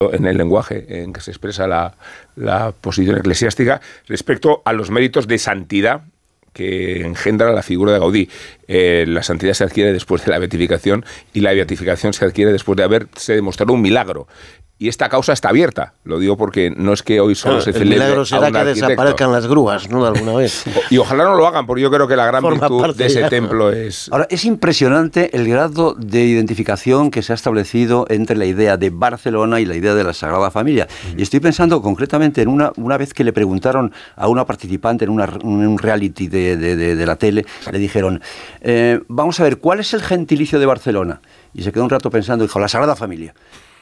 en el lenguaje en que se expresa la posición eclesiástica respecto a los méritos de santidad que engendra la figura de Gaudí. La santidad se adquiere después de la beatificación y la beatificación se adquiere después de haberse demostrado un milagro. Y esta causa está abierta. Lo digo porque no es que hoy solo se celebre. El milagro será que desaparezcan las grúas, ¿no? De alguna vez. Y ojalá no lo hagan, porque yo creo que la gran virtud de ese templo es... Ahora, es impresionante el grado de identificación que se ha establecido entre la idea de Barcelona y la idea de la Sagrada Familia. Y estoy pensando concretamente en una vez que le preguntaron a una participante en un reality de la tele, le dijeron, vamos a ver, ¿cuál es el gentilicio de Barcelona? Y se quedó un rato pensando y dijo, la Sagrada Familia.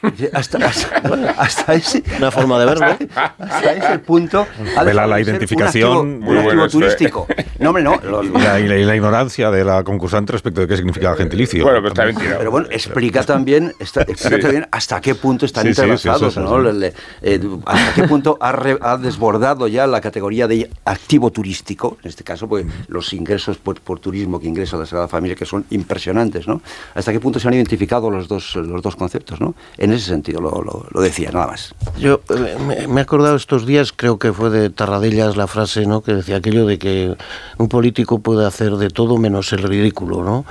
Hasta ese, una forma de verlo. Hasta ese punto la identificación un activo turístico. No, hombre, no. Y la ignorancia de la concursante respecto de qué significa gentilicio. Bueno, pero está bien tirado. Pero bueno, explica también hasta qué punto están entrelazados, ¿no? Hasta qué punto ha desbordado ya la categoría de activo turístico, en este caso, pues los ingresos por turismo que ingresa la Sagrada Familia, que son impresionantes, ¿no? Hasta qué punto se han identificado los dos conceptos, ¿no? En ese sentido lo decía, nada más. Yo me he acordado estos días, creo que fue de Tarradellas la frase, ¿no?, que decía aquello de que un político puede hacer de todo menos el ridículo, ¿no?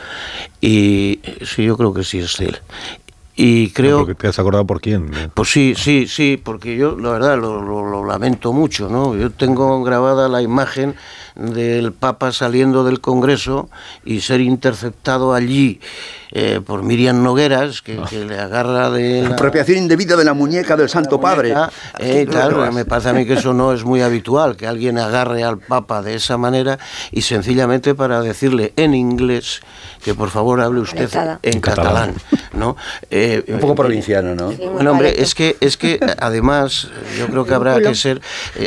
Y sí, yo creo que sí es él. Y creo... ¿Te has acordado por quién? Pues sí, porque yo la verdad lo lamento mucho, ¿no? Yo tengo grabada la imagen del Papa saliendo del Congreso y ser interceptado allí por Miriam Nogueras, que le agarra de la apropiación indebida de la muñeca del Santo Padre. Claro, me parece a mí que eso no es muy habitual, que alguien agarre al Papa de esa manera y sencillamente para decirle en inglés que por favor hable usted en catalán, ¿no? Un poco provinciano, ¿no? Sí, bueno, hombre, es que además yo creo que habrá que ser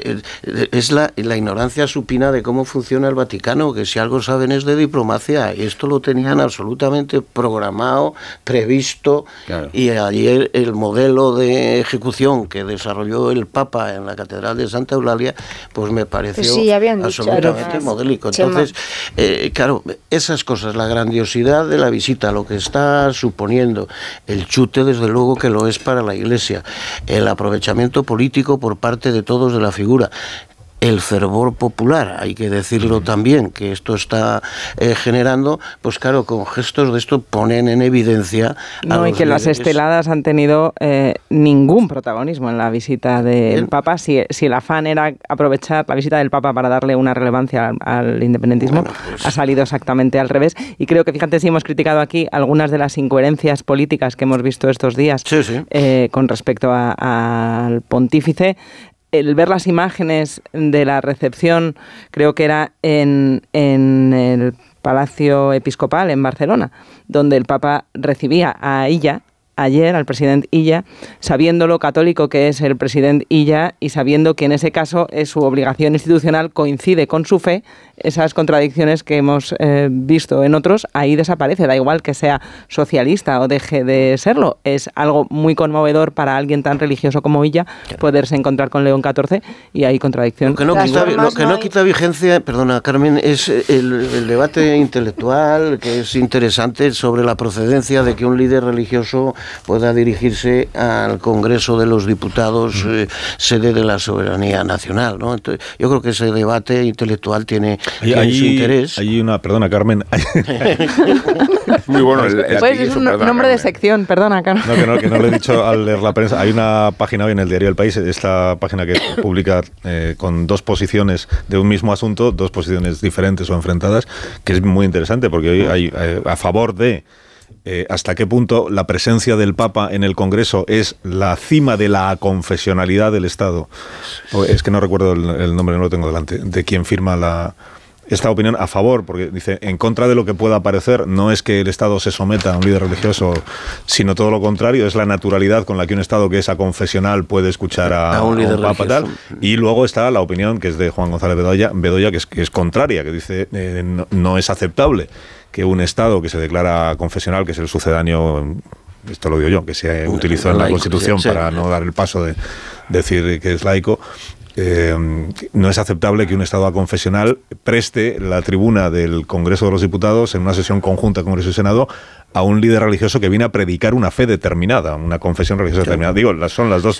es la ignorancia supina de cómo funciona el Vaticano, que si algo saben es de diplomacia, y esto lo tenían absolutamente programado, previsto, claro. Y ayer el modelo de ejecución que desarrolló el Papa en la Catedral de Santa Eulalia, pues me pareció absolutamente modélico. Entonces, claro, esas cosas, la grandiosidad de la visita, lo que está suponiendo, el chute desde luego que lo es para la Iglesia, el aprovechamiento político por parte de todos de la figura, el fervor popular, hay que decirlo también, que esto está generando, pues claro, con gestos de esto ponen en evidencia y que las esteladas han tenido ningún protagonismo en la visita del Papa. Si el afán era aprovechar la visita del Papa para darle una relevancia al independentismo, ha salido exactamente al revés. Y creo que, fíjate, si hemos criticado aquí algunas de las incoherencias políticas que hemos visto estos días con respecto al pontífice, el ver las imágenes de la recepción, creo que era en el Palacio Episcopal en Barcelona, donde el Papa recibía a Illa, ayer al presidente Illa, sabiendo lo católico que es el presidente Illa y sabiendo que en ese caso su obligación institucional coincide con su fe, esas contradicciones que hemos visto en otros, ahí desaparece, da igual que sea socialista o deje de serlo. Es algo muy conmovedor para alguien tan religioso como Illa poderse encontrar con León XIV y hay contradicción. Lo que no quita vigencia, perdona Carmen, es el debate intelectual que es interesante sobre la procedencia de que un líder religioso pueda dirigirse al Congreso de los Diputados, sede de la soberanía nacional, ¿no? Entonces, yo creo que ese debate intelectual tiene su interés. Hay una, perdona Carmen. Muy bueno. Pues es un nombre de sección, perdona Carmen. Que no lo he dicho al leer la prensa. Hay una página hoy en el diario El País, esta página que publica con dos posiciones de un mismo asunto, dos posiciones diferentes o enfrentadas, que es muy interesante porque hoy hay a favor de hasta qué punto la presencia del Papa en el Congreso es la cima de la aconfesionalidad del Estado. Es que no recuerdo el nombre, no lo tengo delante, de quien firma esta opinión a favor, porque dice, en contra de lo que pueda parecer, no es que el Estado se someta a un líder religioso, sino todo lo contrario, es la naturalidad con la que un Estado que es aconfesional puede escuchar a un Papa tal. Y luego está la opinión, que es de Juan González Bedoya, que es contraria, que dice, no es aceptable que un Estado que se declara confesional, que es el sucedáneo, esto lo digo yo, que se utilizó en la Constitución para no dar el paso de decir que es laico, no es aceptable que un Estado aconfesional preste la tribuna del Congreso de los Diputados en una sesión conjunta Congreso y Senado a un líder religioso que viene a predicar una fe determinada, una confesión religiosa determinada. Digo, son las dos